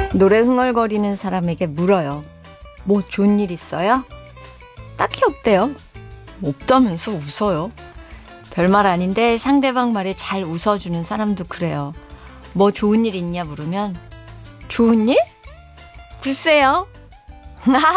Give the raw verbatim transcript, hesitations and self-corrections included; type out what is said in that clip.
노래 흥얼거리는 사람에게 물어요. 뭐 좋은 일 있어요? 딱히 없대요. 없다면서 웃어요. 별말 아닌데 상대방 말에 잘 웃어주는 사람도 그래요. 뭐 좋은 일 있냐 물으면 좋은 일? 글쎄요.